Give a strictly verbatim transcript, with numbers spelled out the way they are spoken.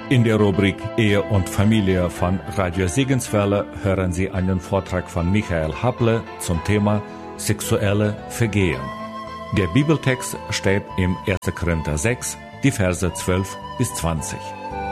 In der Rubrik Ehe und Familie von Radio Segenswelle hören Sie einen Vortrag von Michael Happle zum Thema sexuelle Vergehen. Der Bibeltext steht im ersten Korinther sechs, die Verse zwölf bis zwanzig.